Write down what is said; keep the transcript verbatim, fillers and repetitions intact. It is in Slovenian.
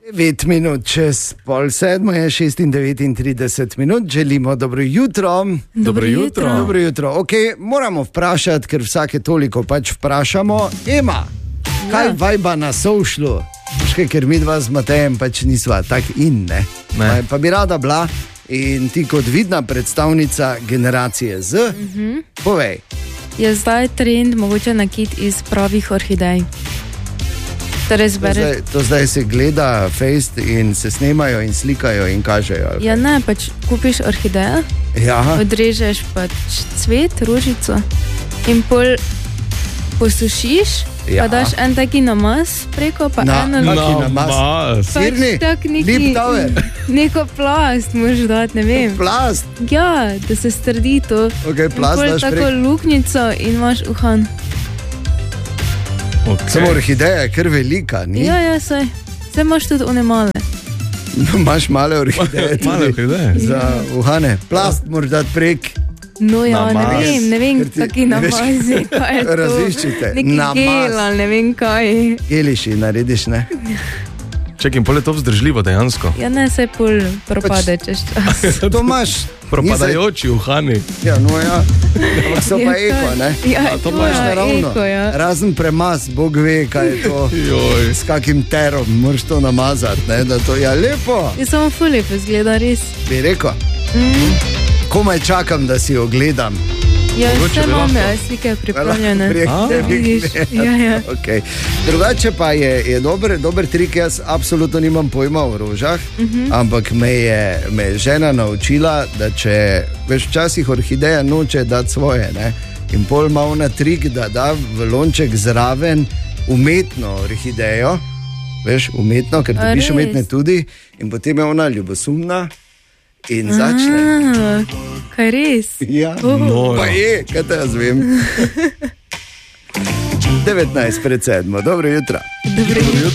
devet minut čez pol sedmo je šestindevetintrideset minut, želimo dobro jutro. Dobro jutro. Dobro jutro. Okay, moramo vprašati, ker vsake toliko pač vprašamo. Ema, kaj ja. Vajba na socialu? Škaj, ker mi dva z Matejem pač nisva tak in ne. ne. Pa bi rada bila in ti kot vidna predstavnica generacije Z, mm-hmm. povej. Je zdaj trend mogoče nakit iz pravih orhidej. To zdaj, to zdaj se gleda face in se snemajo in slikajo in kažejo. Ja ne, pač kupiš orhidejo, ja. Odrežeš pač cvet, rožico in pol posušiš, ja. Pa daš en taki namaz preko, pa Na, eno namaz. Sirni, lip tower. Neko plast moraš dati, ne vem. Plast? Ja, da se strdi to. Ok, plast daš preko. In pol tako luknjico in imaš uhan. Okay. Samo orhideja je kar velika, ni? Ja, ja, saj. Saj imaš tudi one male. No, imaš male orhideje tudi. Male orhideje. Za uhane. Plast ja. Moraš dati prek. No ja, namaz. ne vem, ne vem, ti, kaki namazi, kaj je to. Raziščite. Neki gel, ne vem kaj. Geliši narediš, ne? Čekaj, pol je to vzdržljivo dejansko. Ja ne, saj pol propade čez čas. To imaš. Propadajoči uhani. Ja, no ja. Ampak so pa eko, ne? Ja, A, to imaš naravno. Eko, ja. Razen premaz, Bog ve, kaj je to. Joj. S kakim terom moraš to namazati, ne? Da to, ja, lepo. Je samo ful lepo zgleda, res. Bi rekel? Mm. Komaj čakam, da si jo gledam. Ja, vse imam, ja, slike pripravljene. Vidiš? Ja, ja. Okay. Drugače pa je, je dober, dober trik, jaz absolutno nimam pojma o rožah, uh-huh. ampak me je, me je žena naučila, da če veš, včasih orhideja noče dati svoje, ne? In pol ima ona trik, da da v lonček zraven umetno orhidejo, veš, umetno, ker dobiš umetne tudi, in potem je ona ljubosumna in začne. A, kaj res? Ja, oh. no, pa je, kaj te jaz vem. devetnajst pred sedmo, dobro jutro. Dobro jutro.